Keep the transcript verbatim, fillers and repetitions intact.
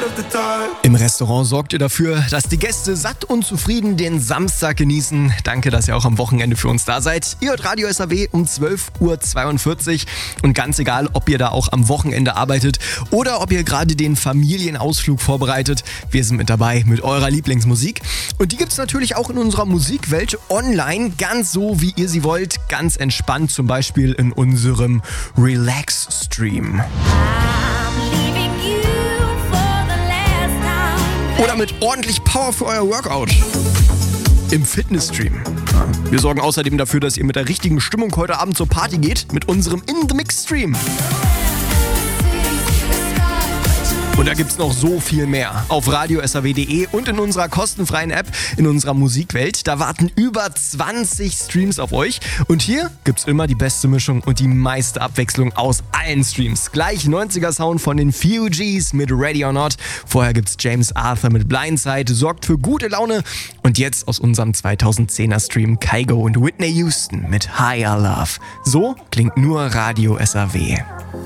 Im Restaurant sorgt ihr dafür, dass die Gäste satt und zufrieden den Samstag genießen. Danke, dass ihr auch am Wochenende für uns da seid. Ihr hört Radio S A W um zwölf Uhr zweiundvierzig. Und ganz egal, ob ihr da auch am Wochenende arbeitet oder ob ihr gerade den Familienausflug vorbereitet, wir sind mit dabei mit eurer Lieblingsmusik. Und die gibt's natürlich auch in unserer Musikwelt online, ganz so wie ihr sie wollt, ganz entspannt, zum Beispiel in unserem Relax-Stream. Oder mit ordentlich Power für euer Workout. Im Fitness-Stream. Wir sorgen außerdem dafür, dass ihr mit der richtigen Stimmung heute Abend zur Party geht, mit unserem In-The-Mix-Stream. Und da gibt's noch so viel mehr. Auf radio s a w punkt de und in unserer kostenfreien App in unserer Musikwelt. Da warten über zwanzig Streams auf euch. Und hier gibt's immer die beste Mischung und die meiste Abwechslung aus allen Streams. Gleich neunziger Sound von den Fugees mit Ready or Not. Vorher gibt's James Arthur mit Blindside, sorgt für gute Laune. Und jetzt aus unserem zweitausendzehner Stream Kygo und Whitney Houston mit Higher Love. So klingt nur Radio S A W.